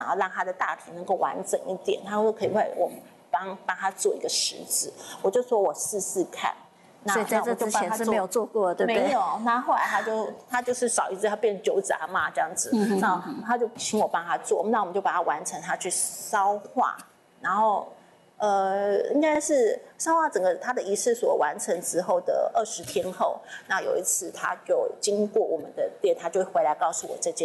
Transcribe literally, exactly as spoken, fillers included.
要让他的大体能够完整一点，他说可不可以我帮帮他做一个食指？我就说我试试看。 所以在这之前是没有做过，对不对？ 没有。那后来他就他就是少一只，他变九指阿嬷这样子。嗯、那他就请我帮他做，那我们就把它完成，他去烧化，然后呃，应该是烧化整个他的仪式所完成之后的二十天后，那有一次他就经过我们的店，他就回来告诉我这件